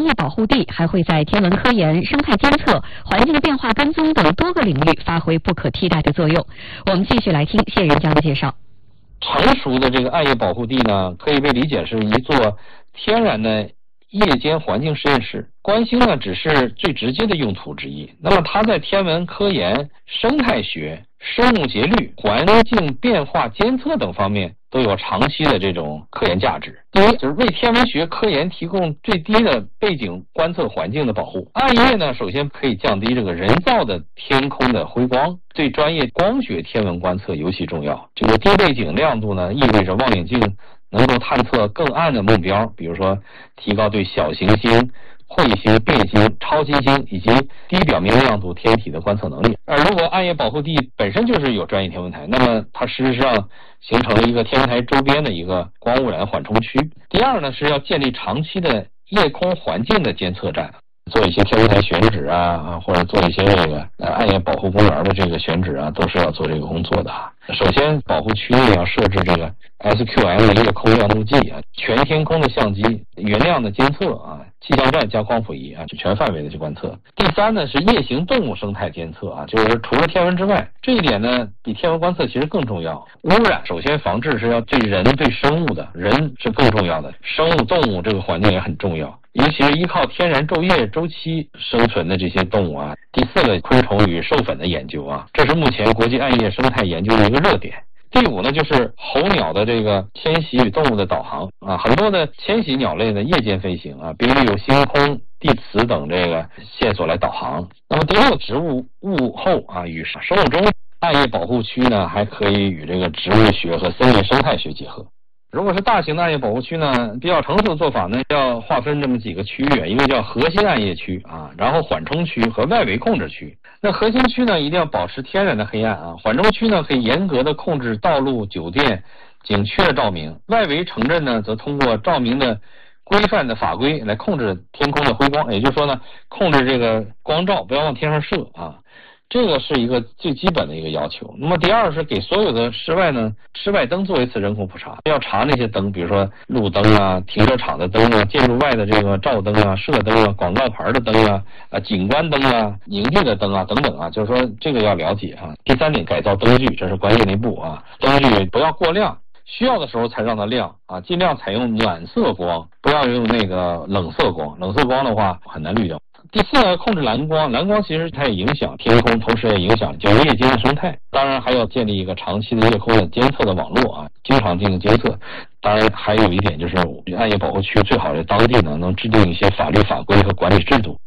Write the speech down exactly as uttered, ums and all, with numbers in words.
暗夜保护地还会在天文科研、生态监测、环境变化跟踪等多个领域发挥不可替代的作用。我们继续来听谢仁江的介绍。 成熟的这个暗夜保护地呢，可以被理解是一座天然的夜间环境实验室。观星呢只是最直接的用途之一，那么它在天文科研、生态学、生物节律、环境变化监测等方面都有长期的这种科研价值。第一，就是为天文学科研提供最低的背景观测环境的保护。暗夜呢，首先可以降低这个人造的天空的辉光，对专业光学天文观测尤其重要。这个低背景亮度呢，意味着望远镜能够探测更暗的目标，比如说提高对小行星、彗星、变星、超新星以及低表面亮度天体的观测能力。而如果暗夜保护地本身就是有专业天文台，那么它事实上形成了一个天文台周边的一个光污染缓冲区。第二呢，是要建立长期的夜空环境的监测站，做一些天文台选址啊，或者做一些这个呃暗夜保护公园的这个选址啊，都是要做这个工作的。首先，保护区内要设置这个 S Q M 夜空亮度计啊，全天空的相机、原亮的监测啊，气象站加光谱仪啊，全范围的去观测。第三呢，是夜行动物生态监测啊，就是除了天文之外，这一点呢比天文观测其实更重要。污染首先防治是要对人对生物的，人是更重要的，生物动物这个环境也很重要。尤其是依靠天然昼夜周期生存的这些动物啊。第四个，昆虫与授粉的研究啊，这是目前国际暗夜生态研究的一个热点。第五呢，就是候鸟的这个迁徙与动物的导航啊，很多的迁徙鸟类的夜间飞行啊，比如有星空、地磁等这个线索来导航。那么第六，植物物候啊与生物钟，暗夜保护区呢还可以与这个植物学和森林生态学结合。如果是大型的暗夜保护区呢，比较成熟的做法呢，要划分这么几个区域，一个叫核心暗夜区啊，然后缓冲区和外围控制区。那核心区呢，一定要保持天然的黑暗啊；缓冲区呢，可以严格的控制道路、酒店、景区的照明；外围城镇呢，则通过照明的规范的法规来控制天空的辉光，也就是说呢，控制这个光照不要往天上射啊。这个是一个最基本的一个要求。那么第二是给所有的室外呢，室外灯做一次人工普查，要查那些灯，比如说路灯啊、停车场的灯啊、建筑外的这个照灯啊、射灯啊、广告牌的灯啊、啊景观灯啊、营地的灯啊等等啊，就是说这个要了解啊。第三点，改造灯具，这是关键的一步啊，灯具不要过亮，需要的时候才让它亮啊，尽量采用暖色光，不要用那个冷色光，冷色光的话很难滤掉。第四呢，控制蓝光，蓝光其实它也影响天空，同时也影响就是夜间的生态。当然还要建立一个长期的夜空的监测的网络啊，经常进行监测。当然还有一点就是暗夜保护区最好是当地呢能制定一些法律法规和管理制度，